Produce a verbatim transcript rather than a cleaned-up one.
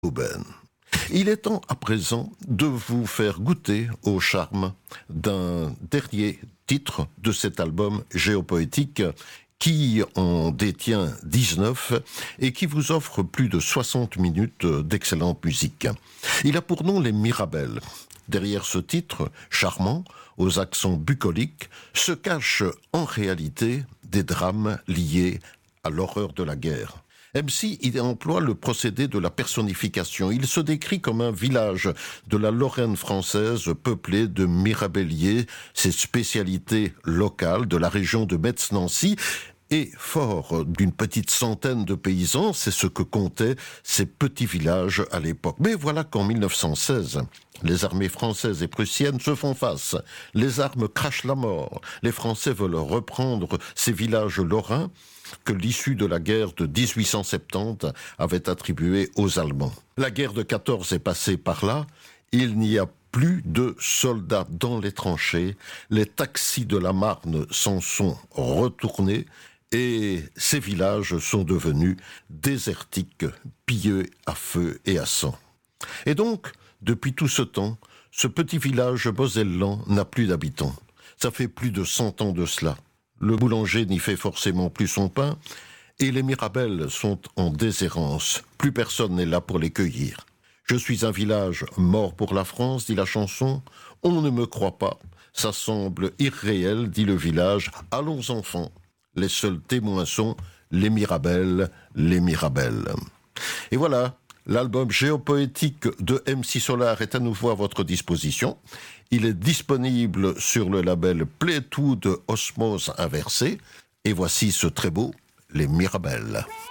Aubaine. Il est temps à présent de vous faire goûter au charme d'un dernier titre de cet album géopoétique qui en détient dix-neuf et qui vous offre plus de soixante minutes d'excellente musique. Il a pour nom Les Mirabelles. Derrière ce titre, charmant, aux accents bucoliques, se cachent en réalité des drames liés à l'horreur de la guerre. M C il emploie le procédé de la personnification. Il se décrit comme un village de la Lorraine française peuplé de mirabelliers, ses spécialités locales de la région de Metz-Nancy, et fort d'une petite centaine de paysans, c'est ce que comptaient ces petits villages à l'époque. Mais voilà qu'en mille neuf cent seize, les armées françaises et prussiennes se font face. Les armes crachent la mort. Les Français veulent reprendre ces villages lorrains que l'issue de la guerre de dix-huit cent soixante-dix avait attribué aux Allemands. La guerre de quatorze est passée par là. Il n'y a plus de soldats dans les tranchées. Les taxis de la Marne s'en sont retournés et ces villages sont devenus désertiques, pillés à feu et à sang. Et donc, depuis tout ce temps, ce petit village mosellan n'a plus d'habitants. Ça fait plus de cent ans de cela. Le boulanger n'y fait forcément plus son pain, et les Mirabelles sont en déshérence. Plus personne n'est là pour les cueillir. Je suis un village mort pour la France, dit la chanson. On ne me croit pas. Ça semble irréel, dit le village. Allons enfants. Les seuls témoins sont les Mirabelles, les Mirabelles. Et voilà, l'album géopoétique de M C Solar est à nouveau à votre disposition. Il est disponible sur le label Plétude Osmose Inversée. Et voici ce très beau Les Mirabelles.